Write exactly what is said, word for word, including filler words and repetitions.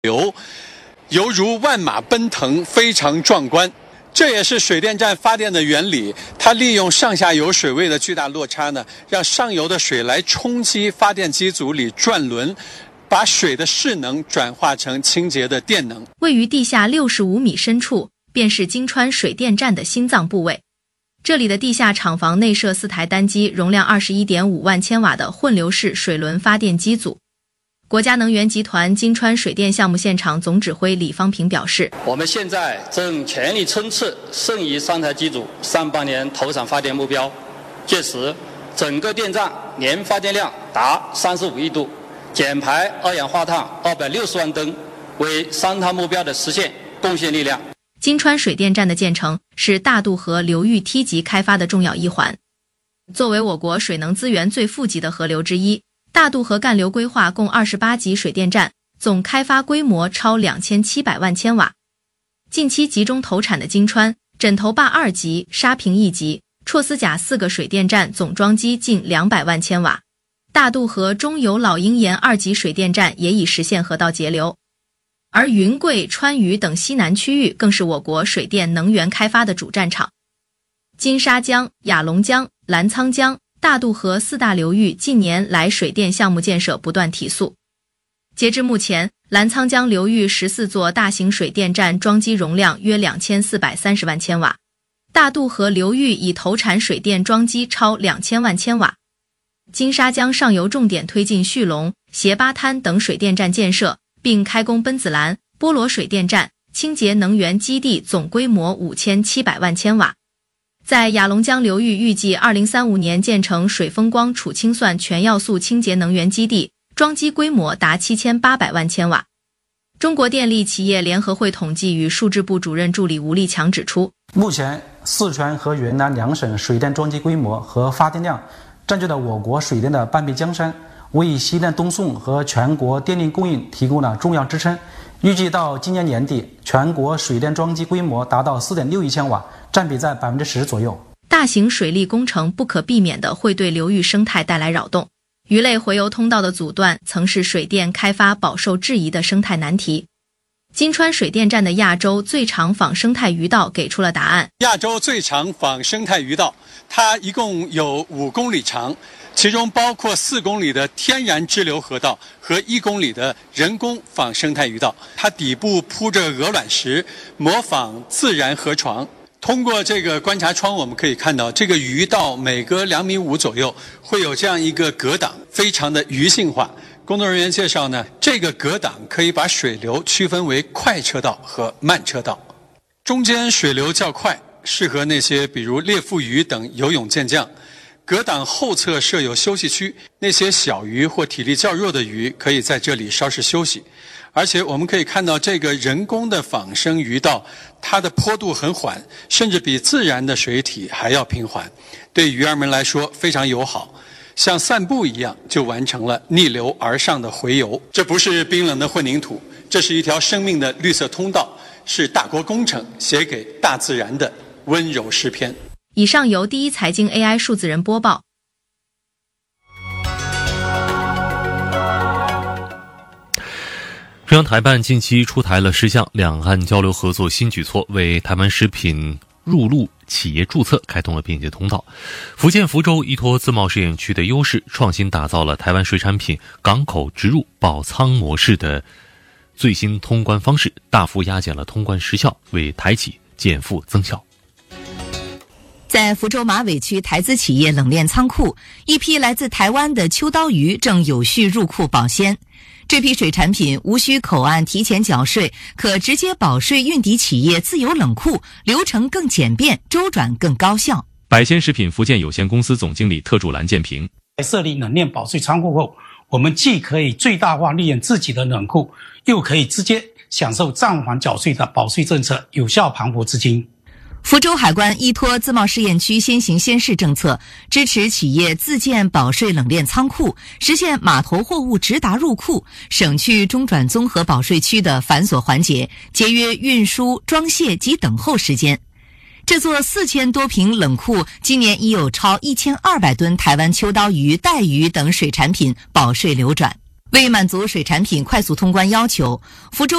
流犹如万马奔腾，非常壮观。这也是水电站发电的原理，它利用上下游水位的巨大落差呢，让上游的水来冲击发电机组里转轮，把水的势能转化成清洁的电能。 位于地下六十五米深处，便是金川水电站的心脏部位。这里的地下厂房内设四台单机，容量 二十一点五万千瓦的混流式水轮发电机组。国家能源集团金川水电项目现场总指挥李方平表示， 我们现在正全力冲刺剩余三台机组上半年投产发电目标，届时整个电站年发电量达三十五亿度，减排二氧化碳二百六十万吨，为三碳目标的实现贡献力量。 金川水电站的建成是大渡河流域梯级开发的重要一环。作为我国水能资源最富集的河流之一，大渡河干流规划共二十八级水电站，总开发规模超两千七百万千瓦。近期集中投产的金川、枕头坝二级、沙坪一级、绰斯甲四个水电站总装机近两百万千瓦。大渡河中游老鹰岩二级水电站也已实现河道节流。而云贵、川渝等西南区域更是我国水电能源开发的主战场。金沙江、雅砻江、澜沧江、大渡河四大流域近年来水电项目建设不断提速。截至目前，澜沧江流域十四座大型水电站装机容量约两千四百三十万千瓦，大渡河流域已投产水电装机超两千万千瓦。金沙江上游重点推进蓄龙、斜八滩等水电站建设，并开工奔子栏、波罗水电站、清洁能源基地总规模五千七百万千瓦。在雅砻江流域预计二零三五年建成水风光储清算全要素清洁能源基地，装机规模达七千八百万千瓦。中国电力企业联合会统计与数字部主任助理吴立强指出， 目前四川和云南两省水电装机规模和发电量占据了我国水电的半壁江山，为西电东送和全国电力供应提供了重要支撑。预计到今年年底，全国水电装机规模达到 四点六亿千瓦，占比在 百分之十 左右。 大型水利工程不可避免地会对流域生态带来扰动，鱼类洄游通道的阻断曾是水电开发饱受质疑的生态难题。金川水电站的亚洲最长仿生态鱼道给出了答案。 亚洲最长仿生态鱼道，它一共有五公里长，其中包括四公里的天然支流河道和一公里的人工仿生态鱼道。它底部铺着鹅卵石，模仿自然河床。通过这个观察窗，我们可以看到这个鱼道每隔两米五左右会有这样一个隔挡，非常的鱼性化。工作人员介绍呢，这个隔挡可以把水流区分为快车道和慢车道，中间水流较快，适合那些比如猎腹鱼等游泳健将。隔挡后侧设有休息区，那些小鱼或体力较弱的鱼可以在这里稍事休息。而且我们可以看到这个人工的仿生鱼道，它的坡度很缓，甚至比自然的水体还要平缓，对鱼儿们来说非常友好，像散步一样就完成了逆流而上的回游。这不是冰冷的混凝土，这是一条生命的绿色通道，是大国工程写给大自然的温柔诗篇。 以上由第一财经 A I 数字人播报。 中央台办近期出台了十项两岸交流合作新举措，为台湾食品入陆企业注册开通了便捷通道。福建福州依托自贸试验区的优势，创新打造了台湾水产品港口直入保仓模式的最新通关方式，大幅压减了通关时效，为台企减负增效。 在福州马尾区台资企业冷链仓库，一批来自台湾的秋刀鱼正有序入库保鲜。这批水产品无需口岸提前缴税，可直接保税运抵企业自有冷库，流程更简便，周转更高效。 百鲜食品福建有限公司总经理特助蓝建平， 在设立冷链保税仓库后，我们既可以最大化利用自己的冷库，又可以直接享受暂缓缴税的保税政策，有效盘活资金。 福州海关依托自贸试验区先行先试政策，支持企业自建保税冷链仓库，实现码头货物直达入库，省去中转综合保税区的繁琐环节，节约运输、装卸及等候时间。这座四千多平冷库今年已有超一千二百吨台湾秋刀鱼、带鱼等水产品保税流转。为满足水产品快速通关要求，福州